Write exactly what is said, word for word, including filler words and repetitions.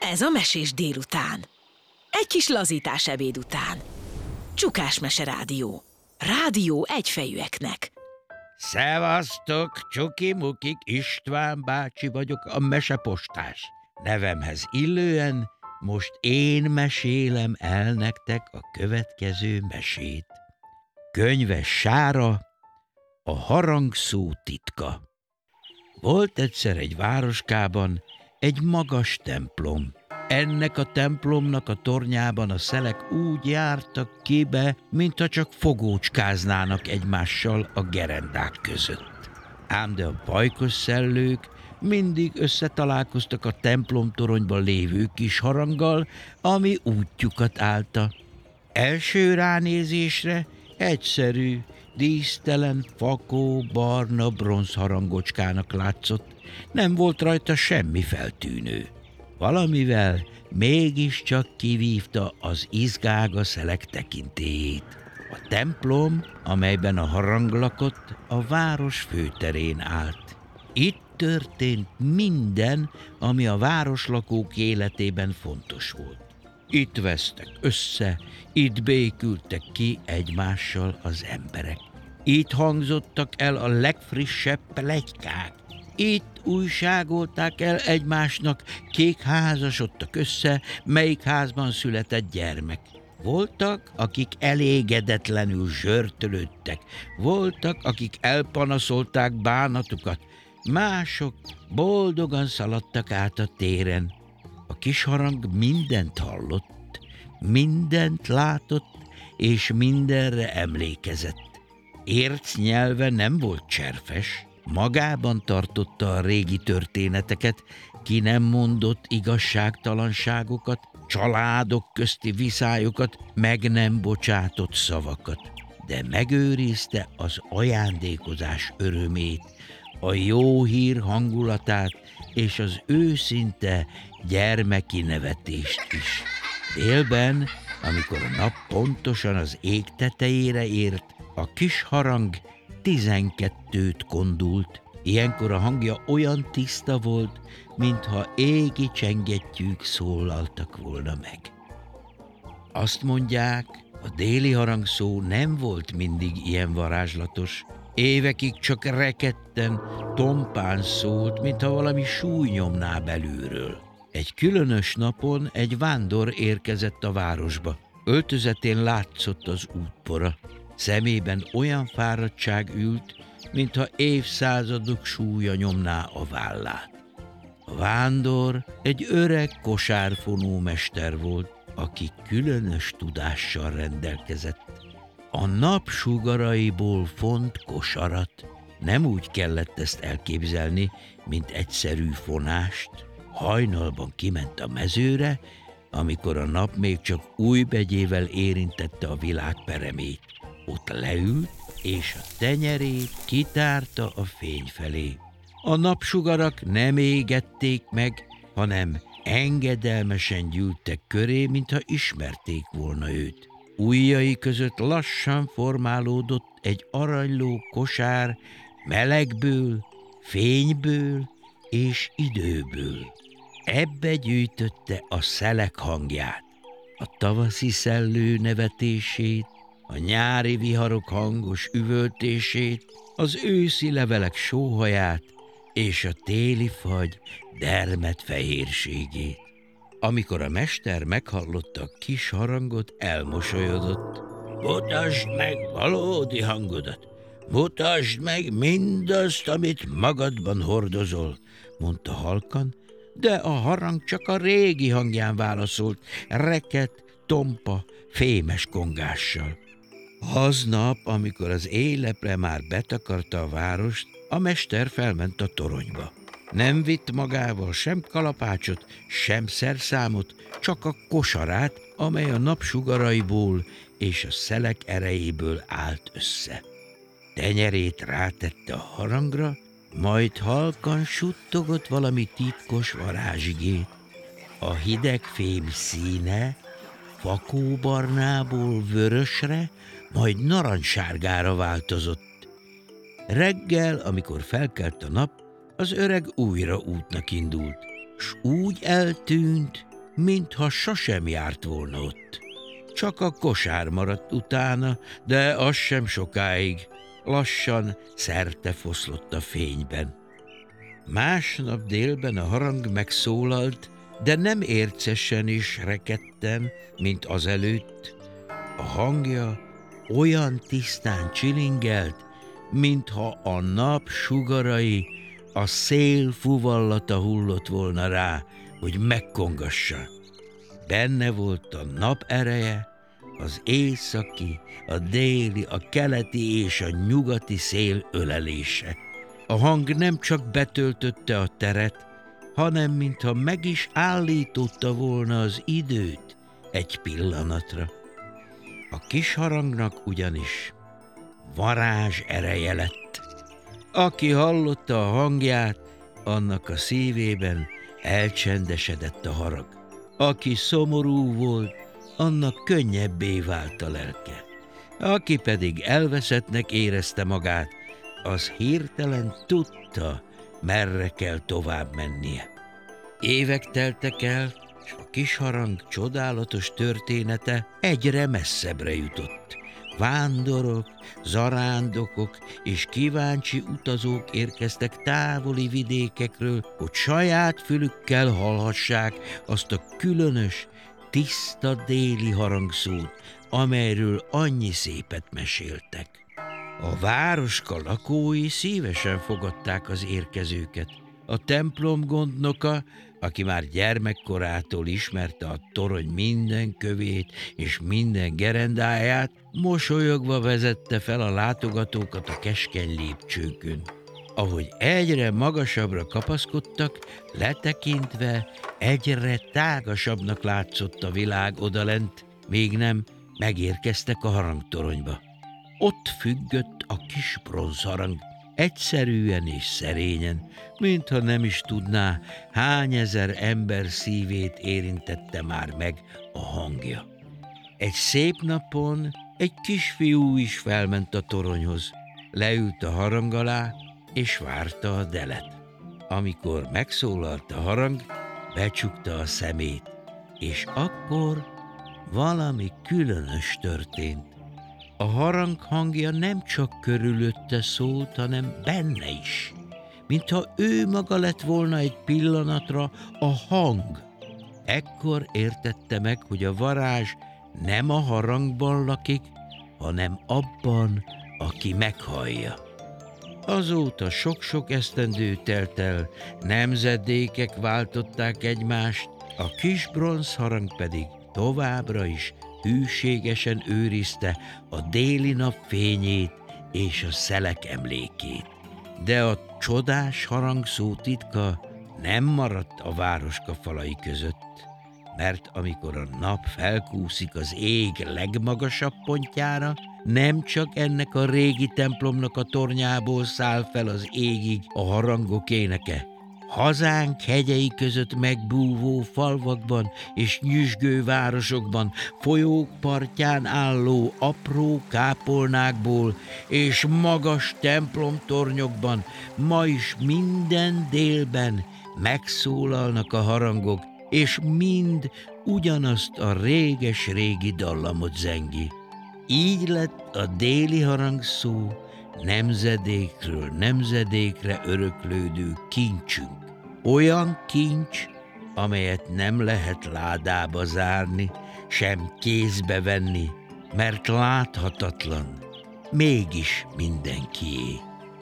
Ez a Mesés délután. Egy kis lazítás ebéd után. Csukás Mese Rádió. Rádió egyfejűeknek. Szevasztok, csuki-mukik, István bácsi vagyok, a mesepostás. Nevemhez illően most én mesélem el nektek a következő mesét. Könyves Sára, a harangszó titka. Volt egyszer egy városkában egy magas templom. Ennek a templomnak a tornyában a szelek úgy jártak ki be, mintha csak fogócskáznának egymással a gerendák között. Ám de a pajkos szellők mindig összetalálkoztak a templomtoronyban lévő kis haranggal, ami útjukat állta. Első ránézésre egyszerű, dísztelen, fakó, barna bronzharangocskának látszott, nem volt rajta semmi feltűnő. Valamivel mégiscsak kivívta az izgága szelek tekintélyét. A templom, amelyben a harang lakott, a város főterén állt. Itt történt minden, ami a városlakók életében fontos volt. Itt vesztek össze, itt békültek ki egymással az emberek. Itt hangzottak el a legfrissebb pletykák. Itt újságolták el egymásnak, kik házasodtak össze, melyik házban született gyermek. Voltak, akik elégedetlenül zsörtölődtek, voltak, akik elpanaszolták bánatukat, mások boldogan szaladtak át a téren. A kis harang mindent hallott, mindent látott, és mindenre emlékezett. Érc nyelve nem volt cserfes, magában tartotta a régi történeteket, ki nem mondott igazságtalanságokat, családok közti viszályokat, meg nem bocsátott szavakat, de megőrizte az ajándékozás örömét, a jó hír hangulatát és az őszinte gyermeki nevetést is. Délben, amikor a nap pontosan az ég tetejére ért, a kis harang tizenkettőt kondult. Ilyenkor a hangja olyan tiszta volt, mintha égi csengettyűk szólaltak volna meg. Azt mondják, a déli harangszó nem volt mindig ilyen varázslatos. Évekig csak rekedten, tompán szólt, mintha valami súly nyomná belülről. Egy különös napon egy vándor érkezett a városba. Öltözetén látszott az útpora. Szemében olyan fáradtság ült, mintha évszázadok súlya nyomná a vállát. A vándor egy öreg kosárfonó mester volt, aki különös tudással rendelkezett. A nap sugaraiból font kosarat. Nem úgy kellett ezt elképzelni, mint egyszerű fonást. Hajnalban kiment a mezőre, amikor a nap még csak újbegyével érintette a világ peremét. Ott leült, és a tenyerét kitárta a fény felé. A napsugarak nem égették meg, hanem engedelmesen gyűltek köré, mintha ismerték volna őt. Ujjai között lassan formálódott egy aranyló kosár melegből, fényből és időből. Ebbe gyűjtötte a szelek hangját, a tavaszi szellő nevetését, a nyári viharok hangos üvöltését, az őszi levelek sóhaját és a téli fagy dermed fehérségét. Amikor a mester meghallotta a kis harangot, elmosolyodott. Mutasd meg valódi hangodat, mutasd meg mindazt, amit magadban hordozol, mondta halkan, de a harang csak a régi hangján válaszolt, rekedt, tompa, fémes kongással. Aznap, amikor az éjlepre már betakarta a várost, a mester felment a toronyba. Nem vitt magával sem kalapácsot, sem szerszámot, csak a kosarát, amely a napsugaraiból és a szelek erejéből állt össze. Tenyerét rátette a harangra, majd halkan suttogott valami titkos varázsigét. A hideg fém színe fakóbarnából vörösre, majd narancssárgára változott. Reggel, amikor felkelt a nap, az öreg újra útnak indult, s úgy eltűnt, mintha sosem járt volna ott. Csak a kosár maradt utána, de az sem sokáig. Lassan szerte foszlott a fényben. Másnap délben a harang megszólalt, de nem ércesen és rekedten, mint azelőtt. A hangja olyan tisztán csilingelt, mintha a nap sugarai a szél fuvallata hullott volna rá, hogy megkongassa. Benne volt a nap ereje, az északi, a déli, a keleti és a nyugati szél ölelése. A hang nem csak betöltötte a teret, hanem mintha meg is állította volna az időt egy pillanatra. A kis harangnak ugyanis varázs ereje lett. Aki hallotta a hangját, annak a szívében elcsendesedett a harag. Aki szomorú volt, annak könnyebbé vált a lelke. Aki pedig elveszettnek érezte magát, az hirtelen tudta, merre kell tovább mennie. Évek teltek el, és a kis harang csodálatos története egyre messzebbre jutott. Vándorok, zarándokok és kíváncsi utazók érkeztek távoli vidékekről, hogy saját fülükkel hallhassák azt a különös, tiszta déli harangszót, amelyről annyi szépet meséltek. A városka lakói szívesen fogadták az érkezőket. A templom gondnoka, aki már gyermekkorától ismerte a torony minden kövét és minden gerendáját, mosolyogva vezette fel a látogatókat a keskeny lépcsőkön. Ahogy egyre magasabbra kapaszkodtak, letekintve egyre tágasabbnak látszott a világ odalent, még nem megérkeztek a harangtoronyba. Ott függött a kis bronzharang, egyszerűen és szerényen, mintha nem is tudná, hány ezer ember szívét érintette már meg a hangja. Egy szép napon egy kisfiú is felment a toronyhoz, leült a harang alá, és várta a delet. Amikor megszólalt a harang, becsukta a szemét, és akkor valami különös történt. A harang hangja nem csak körülötte szólt, hanem benne is, mintha ő maga lett volna egy pillanatra a hang. Ekkor értette meg, hogy a varázs nem a harangban lakik, hanem abban, aki meghallja. Azóta sok-sok esztendő telt el, nemzedékek váltották egymást, a kis bronzharang pedig továbbra is hűségesen őrizte a déli nap fényét és a szelek emlékét. De a csodás harangszó titka nem maradt a városka falai között, mert amikor a nap felkúszik az ég legmagasabb pontjára, nem csak ennek a régi templomnak a tornyából száll fel az égig a harangok éneke. Hazánk hegyei között megbúvó falvakban és nyüzsgő városokban, folyók partján álló apró kápolnákból és magas templomtornyokban ma is minden délben megszólalnak a harangok, és mind ugyanazt a réges-régi dallamot zengi. Így lett a déli harangszó nemzedékről nemzedékre öröklődő kincsünk. Olyan kincs, amelyet nem lehet ládába zárni, sem kézbe venni, mert láthatatlan, mégis mindenkié.